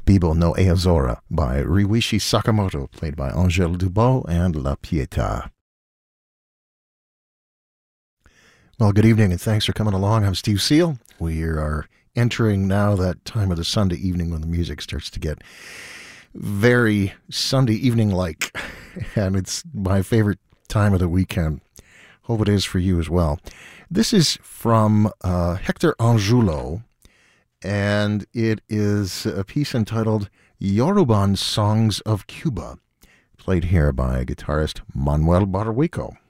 Bibo no Eazora by Ryuichi Sakamoto, played by Angèle Dubot and La Pietà. Well, good evening and thanks for coming along. I'm Steve Seal. We are entering now that time of the Sunday evening when the music starts to get very Sunday evening-like, and it's my favorite time of the weekend. Hope it is for you as well. This is from Hector Angulo, and it is a piece entitled Yoruban Songs of Cuba, played here by guitarist Manuel Barrueco.